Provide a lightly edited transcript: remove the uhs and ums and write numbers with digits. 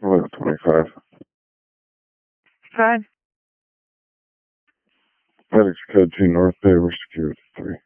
1125. Fine. FedEx Code 2 North Bay, we're secured at 3.